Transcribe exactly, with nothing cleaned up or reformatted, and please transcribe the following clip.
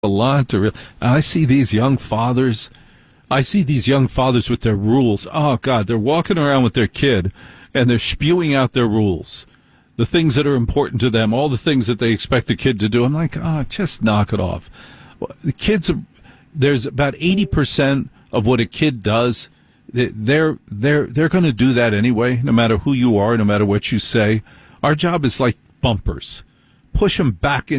a lot to real. I see these young fathers. I see these young fathers with their rules. Oh, God, they're walking around with their kid, and they're spewing out their rules, the things that are important to them, all the things that they expect the kid to do. I'm like, oh, just knock it off. The kids, are, there's about eighty percent of what a kid does, they're, they're, they're going to do that anyway, no matter who you are, no matter what you say. Our job is like bumpers. Push them back in.